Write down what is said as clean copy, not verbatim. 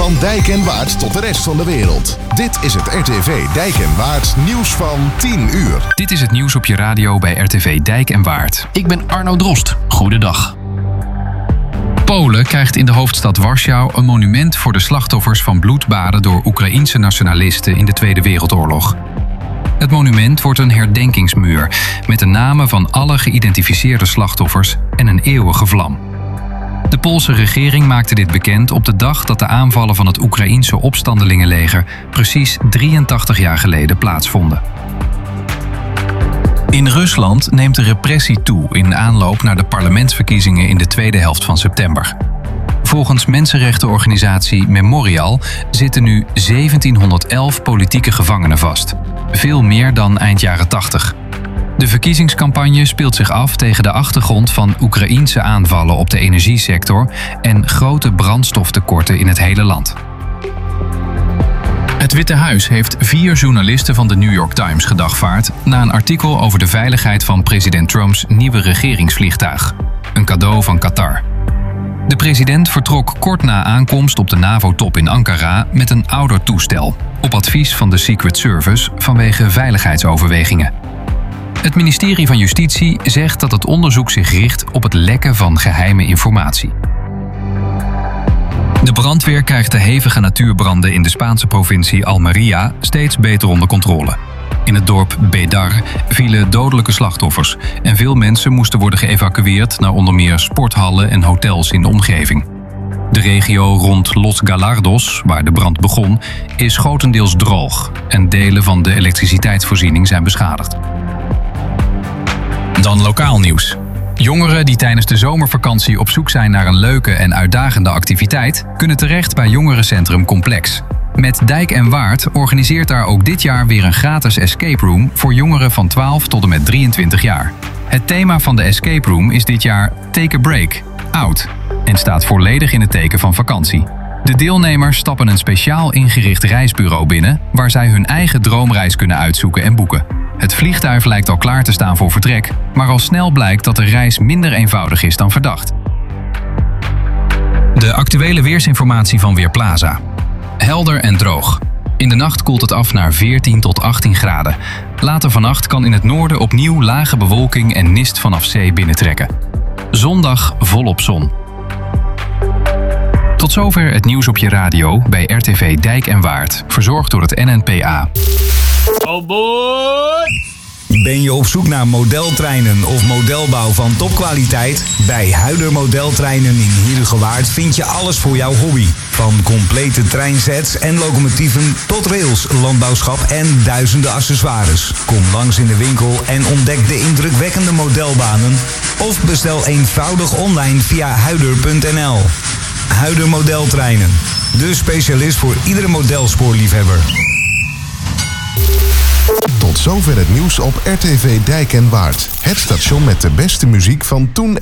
Van Dijk en Waard tot de rest van de wereld. Dit is het RTV Dijk en Waard nieuws van 10 uur. Dit is het nieuws op je radio bij RTV Dijk en Waard. Ik ben Arno Drost. Goedendag. Polen krijgt in de hoofdstad Warschau een monument voor de slachtoffers van bloedbaden door Oekraïense nationalisten in de Tweede Wereldoorlog. Het monument wordt een herdenkingsmuur met de namen van alle geïdentificeerde slachtoffers en een eeuwige vlam. De Poolse regering maakte dit bekend op de dag dat de aanvallen van het Oekraïense opstandelingenleger precies 83 jaar geleden plaatsvonden. In Rusland neemt de repressie toe in aanloop naar de parlementsverkiezingen in de tweede helft van september. Volgens mensenrechtenorganisatie Memorial zitten nu 1711 politieke gevangenen vast. Veel meer dan eind jaren 80. De verkiezingscampagne speelt zich af tegen de achtergrond van Oekraïense aanvallen op de energiesector en grote brandstoftekorten in het hele land. Het Witte Huis heeft 4 journalisten van de New York Times gedagvaard na een artikel over de veiligheid van president Trumps nieuwe regeringsvliegtuig. Een cadeau van Qatar. De president vertrok kort na aankomst op de NAVO-top in Ankara met een ouder toestel, op advies van de Secret Service vanwege veiligheidsoverwegingen. Het ministerie van Justitie zegt dat het onderzoek zich richt op het lekken van geheime informatie. De brandweer krijgt de hevige natuurbranden in de Spaanse provincie Almería steeds beter onder controle. In het dorp Bédar vielen dodelijke slachtoffers en veel mensen moesten worden geëvacueerd naar onder meer sporthallen en hotels in de omgeving. De regio rond Los Gallardos, waar de brand begon, is grotendeels droog en delen van de elektriciteitsvoorziening zijn beschadigd. Dan lokaal nieuws. Jongeren die tijdens de zomervakantie op zoek zijn naar een leuke en uitdagende activiteit, kunnen terecht bij jongerencentrum Complex. Met Dijk en Waard organiseert daar ook dit jaar weer een gratis escape room voor jongeren van 12 tot en met 23 jaar. Het thema van de escape room is dit jaar Take a Break, Out, en staat volledig in het teken van vakantie. De deelnemers stappen een speciaal ingericht reisbureau binnen, waar zij hun eigen droomreis kunnen uitzoeken en boeken. Het vliegtuig lijkt al klaar te staan voor vertrek, maar al snel blijkt dat de reis minder eenvoudig is dan verdacht. De actuele weersinformatie van Weerplaza. Helder en droog. In de nacht koelt het af naar 14 tot 18 graden. Later vannacht kan in het noorden opnieuw lage bewolking en mist vanaf zee binnentrekken. Zondag volop zon. Tot zover het nieuws op je radio bij RTV Dijk en Waard, verzorgd door het NNPA. Oh boy! Ben je op zoek naar modeltreinen of modelbouw van topkwaliteit? Bij Huider Modeltreinen in Heerhugowaard vind je alles voor jouw hobby. Van complete treinsets en locomotieven tot rails, landbouwschap en duizenden accessoires. Kom langs in de winkel en ontdek de indrukwekkende modelbanen. Of bestel eenvoudig online via huider.nl. Huider Modeltreinen. De specialist voor iedere modelspoorliefhebber. Tot zover het nieuws op RTV Dijk en Waard. Het station met de beste muziek van toen